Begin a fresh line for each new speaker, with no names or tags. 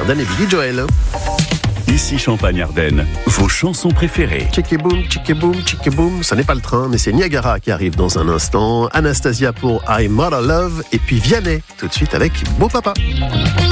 Champagne-Ardenne et Billy Joel.
Ici Champagne-Ardenne, vos chansons préférées.
Chicky-boom, chicky-boom, chicky-boom. Ça n'est pas le train, mais c'est Niagara qui arrive dans un instant. Anastasia pour I'm Mother Love. Et puis Vianney, tout de suite avec Beau Papa.